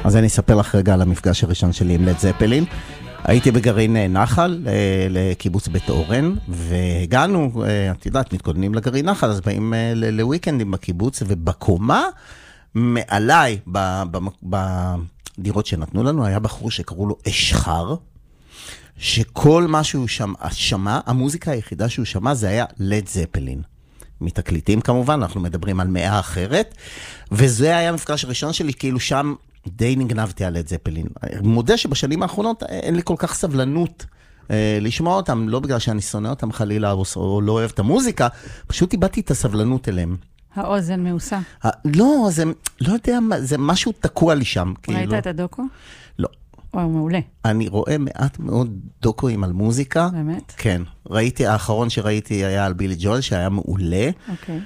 אז אני אספר לך רגע על המפגש הראשון שלי עם לד זפלין. הייתי בגרעין נחל, לקיבוץ בית אורן, והגענו, את יודעת, מתכוננים לגרעין נחל, אז באים לוויקנדים בקיבוץ, ובקומה מעליי, בדירות שנתנו לנו, היה בחור שקראו לו אשחר, שכל מה שהוא שמע, המוזיקה היחידה שהוא שמע, זה היה לד זפלין. מתקליטים כמובן, אנחנו מדברים על מאה אחרת, וזה היה המפגש הראשון שלי, כאילו שם די נגנבתי על לד זפלין. מודה שבשנים האחרונות אין לי כל כך סבלנות לשמוע אותם, לא בגלל שאני שונא אותם חלילה או לא אוהב את המוזיקה, פשוט איבדתי את הסבלנות אליהם. האוזן מעושה. לא, זה, לא יודע, זה משהו תקוע לי שם. ראית את הדוקו? לא. וואו, מעולה. אני רואה מעט מאוד דוקואים על מוזיקה. באמת? כן. ראיתי, האחרון שראיתי היה על בילי ג'ואל, שהיה מעולה. אוקיי.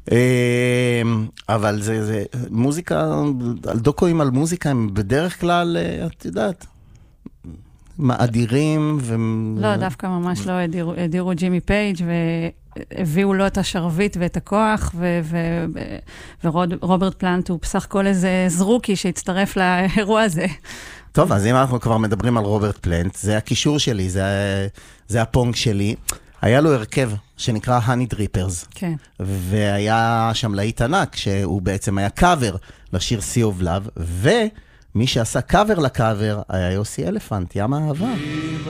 אבל זה מוזיקה, על דוקואים על מוזיקה, הם בדרך כלל, את יודעת, מאדירים. לא, דווקא ממש לא הדירו ג'ימי פייג' והביאו לו את השרביט ואת הכוח, ורוברט פלנט הוא בסך הכל איזה זרוקי שהצטרף לאירוע הזה. טוב, אז אם אנחנו כבר מדברים על רוברט פלנט, זה הקישור שלי, זה הפונג שלי. היה לו הרכב שנקרא Honey Drippers. כן. והיה שם להיט ענק, שהוא בעצם היה קאבר לשיר Sea of Love, ומי שעשה קאבר לקאבר היה יוסי אלפנט, ים האהבה.